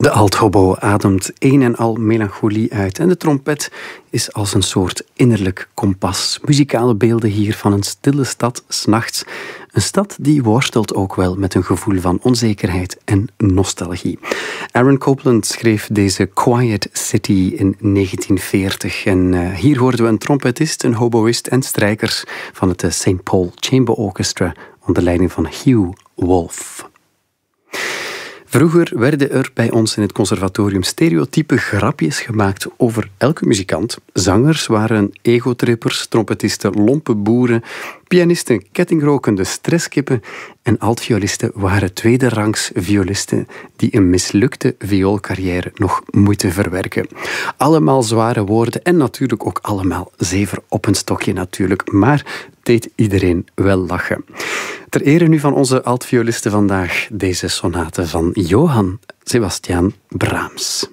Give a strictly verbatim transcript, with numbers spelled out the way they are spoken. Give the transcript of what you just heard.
De althobo ademt een en al melancholie uit en de trompet is als een soort innerlijk kompas. Muzikale beelden hier van een stille stad 's nachts. Een stad die worstelt ook wel met een gevoel van onzekerheid en nostalgie. Aaron Copland schreef deze Quiet City in negentien veertig. En uh, hier hoorden we een trompetist, een hoboïst en strijkers van het Saint Paul Chamber Orchestra onder leiding van Hugh Wolf. Vroeger werden er bij ons in het conservatorium stereotype grapjes gemaakt over elke muzikant. Zangers waren egotrippers, trompetisten lompe boeren, pianisten kettingrokende stresskippen en altviolisten waren tweederangs violisten die een mislukte vioolcarrière nog moeten verwerken. Allemaal zware woorden en natuurlijk ook allemaal zever op een stokje natuurlijk, maar deed iedereen wel lachen. Ter ere nu van onze altviolisten vandaag deze sonate van Johann Sebastian Brahms.